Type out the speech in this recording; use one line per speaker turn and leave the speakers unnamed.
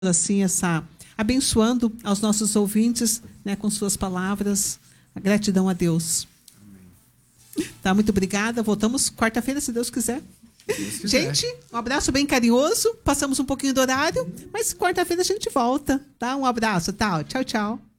assim, abençoando aos nossos ouvintes, né, com suas palavras. A gratidão a Deus. Tá, muito obrigada. Voltamos quarta-feira, se Deus quiser. Gente, um abraço bem carinhoso. Passamos um pouquinho do horário, mas quarta-feira a gente volta, tá? Um abraço, tá? Tchau, tchau.